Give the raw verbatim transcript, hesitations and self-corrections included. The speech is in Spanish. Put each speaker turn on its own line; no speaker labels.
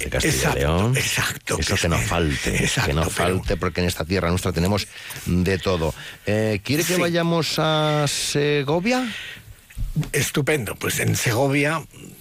de Castilla
exacto,
y León.
Exacto.
Eso que, que no falte, exacto, que no falte, pero... porque en esta tierra nuestra tenemos de todo. Eh, ¿Quiere que sí. vayamos a Segovia?
Estupendo, pues en Segovia